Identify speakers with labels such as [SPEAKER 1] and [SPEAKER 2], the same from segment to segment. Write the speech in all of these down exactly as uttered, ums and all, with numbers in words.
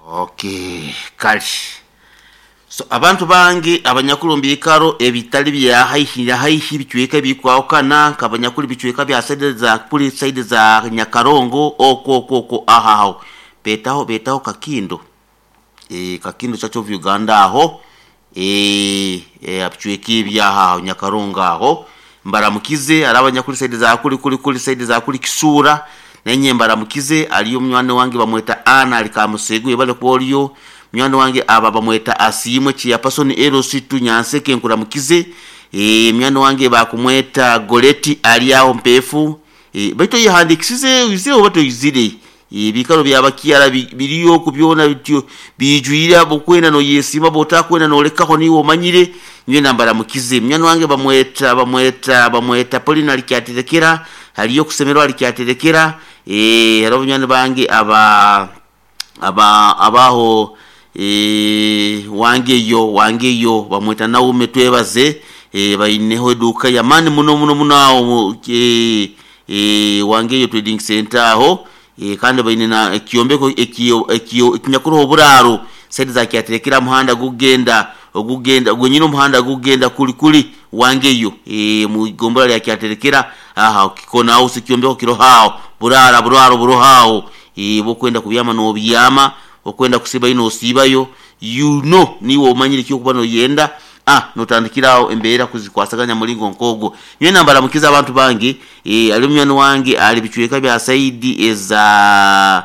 [SPEAKER 1] Okay, kali. So abantu bangi abanyakulumbi ikaro ebitali bya haihira haihi bichweka bikwakana kabanyakuli bichweka bya side za kuli side za Nyakarongo oko oko ahao betaho betaho kakindo e kakindo chacho Uganda aho e e abichweki bya hao Nyakarongo aho mbaramukize arabanyakuli side za kuli kuli kuli side za kuli Kisura nenye mbaramukize aliyo mwana wange bamweta Ana alikamusegu yebale kwoliyo mwana wange aba bamweta Asimwe chiya pasoni ero situ nyanseke nkuramukize e mwana wange bakumweta Goleti aliyaho mpefu e baito yihandikisize uzire bato yizire e bikaro byabakiyara biriyo kubyona bityo bijuira bokwena no yesima botakwena no lekaho niwo manyire niwe nambara mukize mwana wange bamweta bamweta bamweta Polina likyaterekera haliyo kusemerwa likyaterekera e yarabonyane bange aba aba abaho e wange yo wange yo bamweta Naume twebaze e bayineho duka yamani muno muno munawo e e wange yo trading center aho e kandi bayine na kiyombeko ekiyo ekiyo ikinyakuru oburaro side za kyaterekera muhanda gugenda ogugenda gwenyino muhanda gugenda kuli kuli wange yo e mu gombora ya kyaterekera aha kikona au sikiyombeko kiro hao burara buraro buro hao e bokwenda kubyama no byama okwenda kusiba ino osibayo you know niwo omanyire kyo kubano yenda ah notandikirawo embeera kuzikwasaganya mulingo nkogo nyo nambala mukiza abantu bangi e alumyano wange ali bichweka bya Saidi eza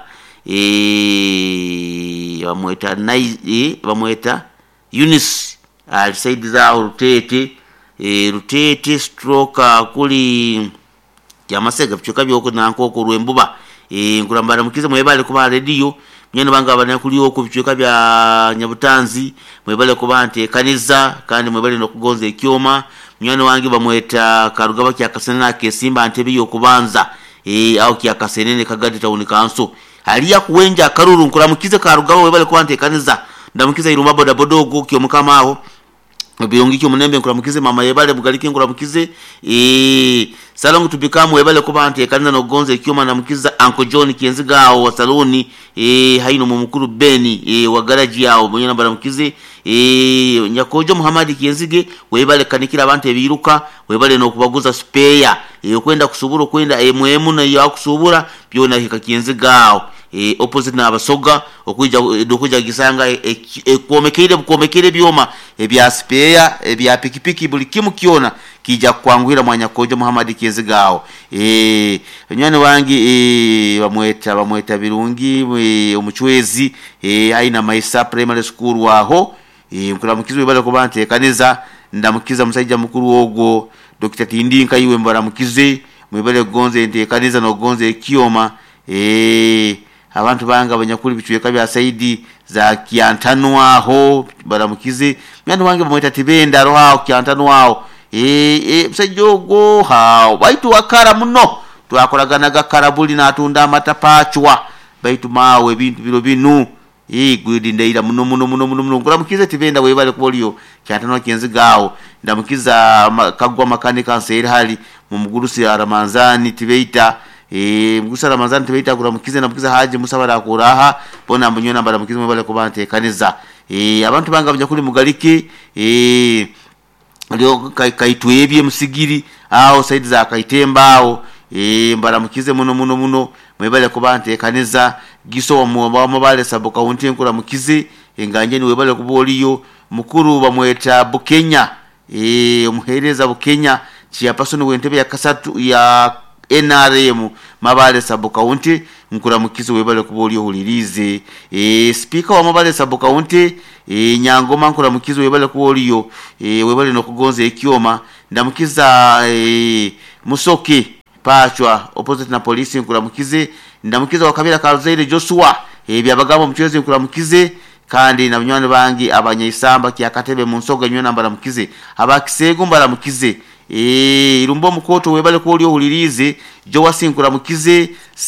[SPEAKER 1] e bamweta nai e bamweta Eunice ali Saidi za rutete e rutete stroke kuli yamasega bichweka byoko nankoko rwembuba e ngurambara mukiza mwebale kuba radio nyene banga abana kuliyo ku bichweka bya Nyabutanzi mwebale kubante kaniza kandi mwebale no kugonza ekyoma mnyane wange bamweta Karugaba kya Kasenena ke Simba antebe yo kubanza e au kya Kasenene kagadi tauni kanso aliya kuwenja karuru nkuramukize Karugaba mwebale kubante kaniza ndamukiza iruma boda bodogo kyo mukama aho biyongikyo munembe nkuramukize mama yebale bugalike nkuramukize e salongo tubikamu yebale kubante kanina no gonze ekyoma namukiza Uncle John Kienzigawo wa saloni e haino mumukuru Beni e wa garage yao mwenye nambara mukize e Nyakojo Muhammad Kienzige webale kanikira abantu ebiruka webale no kubaguza spare e kwenda kusubura kwenda e mwemu na ya kusubura byona hika Kienzigao e opposite na abasoga okujja dokuja gisanga e, e komekere bukomekere byoma ebya spare ebya pikipiki buli kimu kiona kija kwangwira mwanya Kojo Muhammad Kienzigao e nyane wangi e bamweta bamweta birungi e, omuchwezi e aina Maisa Primary School waho e nkuramukizo bale kubante kaneza ndamukiza musajja mukuru wogo Doctor Tindinka yiwe mbaramukize mwebale gonze ente kaneza no gonze ekioma e abantu banga abanyakuri bichweka bya Saidi za Kiantano aho baramukize myandu wange bamweta Tibenda ro hao Kiantano aho e e msajogo hao baitu wakara muno twakolagana gakarabuli na atunda amatapachwa baitu mawe bintu biro binu e gwidi ndeira muno muno muno muno muno nguramukize Tibenda webale kubolio Kiantano Kienzigao ndamukiza kagwa makanika nseri hali mu mugurusi ya Ramanzani Tibeita e mugusa Ramanzani Tibeita kuramukize namukiza Haji Musabara kuraha bona mbonyo nambara mukize mwebale kubante kaniza e abantu banga abanyakuri mugalike e lyo kaitwebye musigiri aho Saidi za Kaitemba aho e mbaramukize muno muno muno mwebale kubante kaniza giso wa mubale sabuka unti nkura mukize enganje ni webale kuboliyo mukuru bamweta Bukenya e umuhereza Bukenya chiya pasoni wentebe ya kasatu ya N R M mabale sabuka unti nkura mukize webale kuboliyo hulirize e speaker wa mabale sabuka unti e Nyangoma nkura mukize webale kuboliyo e webale no kugonza ekyoma ndamukiza e Musoke pachwa opposite na police nkura mukize ndamukiza wakabira Karuzaire Joshua e byabagamo mchwezi nkura mukize kandi na banywane bangi abanyisamba kyakatebe mu nsoga nyo nambara mukize abakisego mbara mukize e irumbo mukoto webale ko oli ohulirize jo wasinkura mukize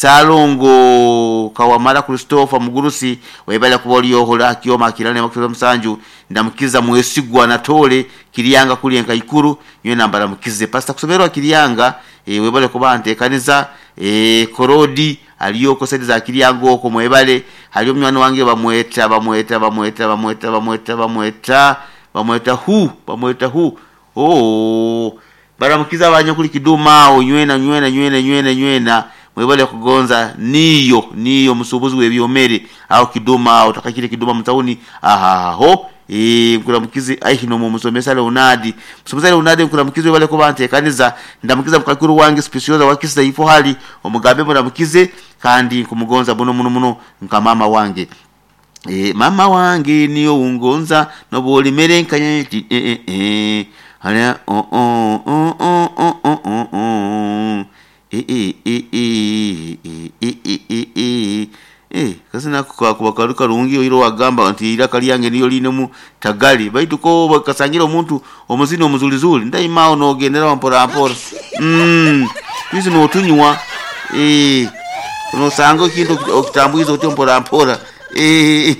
[SPEAKER 1] Salongo Kawamara Christopher Mugurusi webale ko oli ohola kioma kirane makuza musanju ndamukiza mwesigwa na tole kiriyanga kuli enka ikuru nyo nambara mukize Pastor Kusoberwa kiriyanga e webale ko bante kaniza e Korodi aliyoko sedi za Kiryango oko mwebale haliyo mwana wange bamweta bamweta bamweta bamweta bamweta bamweta bamweta hu bamweta hu oh baramukiza abanyo kuli Kiduma onywena nywena nywena nywena nywena mwebale kugonza niyo niyo musubuzi webyomere au Kiduma au takakire Kiduma mtauni aha ho eh mkulamukizi ahino mu musomesa Leonadi musomesa Leonadi mkulamukizi wale ko bantekaniza ndamukiza mukakuru wange specioza wakisa ifo hali omugambe muramukize kandi kumugonza buno muno muno nkamama wange eh mama wange niyo ungonza no boli merenkanye eh eh eh hala oh oh oh oh oh oh oh eh eh eh eh eh eh eh eh kasina kwa kubakaruka rungi oyiro wagamba anti ira kali yange niyo line mu tagali baitu ko bakasangira omuntu omuzini omuzulizuli ndayima ono ogendera wampora mpora mm bizi no tunywa eh no sango kintu okitambuizo otompora mpora eh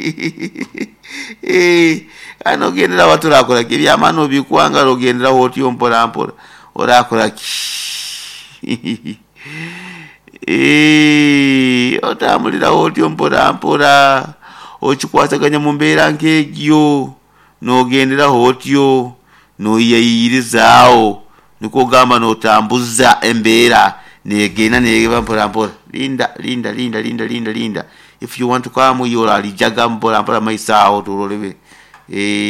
[SPEAKER 1] eh ano gendera watu rakora kibya mano bikwanga rogendera hoti ompora mpora orakora eh otamulira hoti ompora mpora ochikwasaganya mumbera nkegyo no gendera hotyo no yeyirizaao niko gamba no tambuza embera negena neba mpora mpora linda linda linda linda linda linda if you want to come you are alijaga mpora mpora maisao turolebe eh